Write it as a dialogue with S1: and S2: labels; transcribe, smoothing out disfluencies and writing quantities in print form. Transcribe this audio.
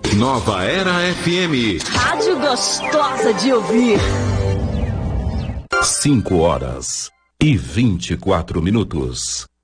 S1: Nova Era FM.
S2: Rádio gostosa de ouvir.
S1: 5 horas e 24 minutos.